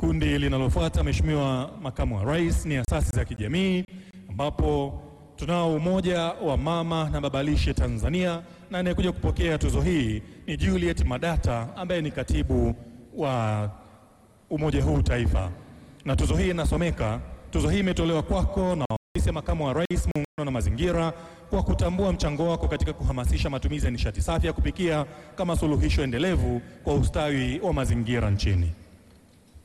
Kundi linalofuata, Mheshimiwa Makamu wa Rais, ni asasi za kijamii, ambapo tunao Umoja wa Mama na Baba Lishe Tanzania, na anayekuja kupokea tuzo hii ni Juliet Madata ambaye ni katibu wa umoja huu taifa. Na tuzo hii inasomeka: tuzo hii imetolewa kwako na Ofisi ya Makamu wa Rais, Muungano na Mazingira, kwa kutambua mchango wako katika kuhamasisha matumizi ya nishati safi ya kupikia kama suluhisho endelevu kwa ustawi wa mazingira nchini.